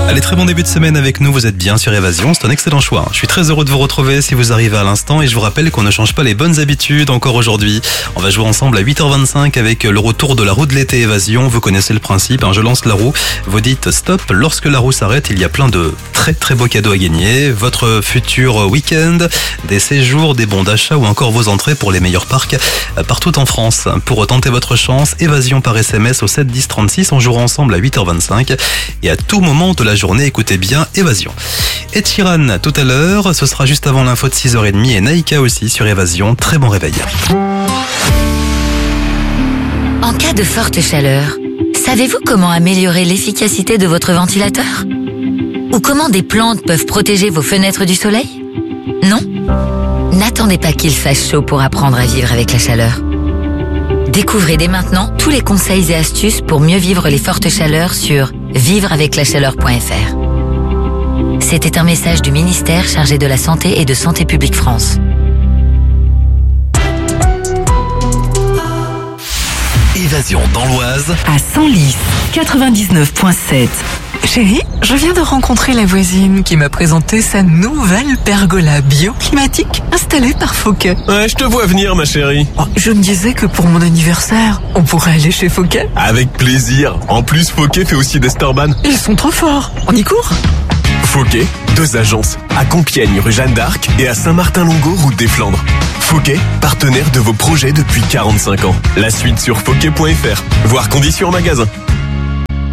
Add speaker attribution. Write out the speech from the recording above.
Speaker 1: Allez, très bon début de semaine avec nous, vous êtes bien sur Évasion, c'est un excellent choix. Je suis très heureux de vous retrouver si vous arrivez à l'instant et je vous rappelle qu'on ne change pas les bonnes habitudes encore aujourd'hui. On va jouer ensemble à 8h25 avec le retour de la roue de l'été Évasion. Vous connaissez le principe, je lance la roue, vous dites stop, lorsque la roue s'arrête, il y a plein de très très beaux cadeaux à gagner. Votre futur week-end, des séjours, des bons d'achat ou encore vos entrées pour les meilleurs parcs partout en France. Pour tenter votre chance, Évasion par SMS au 7 10 36, on jouera ensemble à 8h25 et à tout moment de la journée, écoutez bien Évasion. Et Sheeran tout à l'heure, ce sera juste avant l'info de 6h30 et Naïka aussi sur Évasion. Très bon réveil.
Speaker 2: En cas de forte chaleur, savez-vous comment améliorer l'efficacité de votre ventilateur? Ou comment des plantes peuvent protéger vos fenêtres du soleil? Non? N'attendez pas qu'il fasse chaud pour apprendre à vivre avec la chaleur. Découvrez dès maintenant tous les conseils et astuces pour mieux vivre les fortes chaleurs sur vivreaveclachaleur.fr. C'était un message du ministère chargé de la Santé et de Santé publique France.
Speaker 1: Évasion dans l'Oise.
Speaker 3: À Senlis, 99.7. Chérie, je viens de rencontrer la voisine qui m'a présenté sa nouvelle pergola bioclimatique installée par Fauquet.
Speaker 4: Ouais, je te vois venir, ma chérie.
Speaker 3: Oh, je me disais que pour mon anniversaire, on pourrait aller chez Fauquet.
Speaker 4: Avec plaisir. En plus, Fauquet fait aussi des Starban.
Speaker 3: Ils sont trop forts. On y court?
Speaker 4: Fauquet, 2 agences. À Compiègne, rue Jeanne d'Arc et à Saint-Martin-Longo, route des Flandres. Fauquet, partenaire de vos projets depuis 45 ans. La suite sur fauquet.fr. Voir conditions en magasin.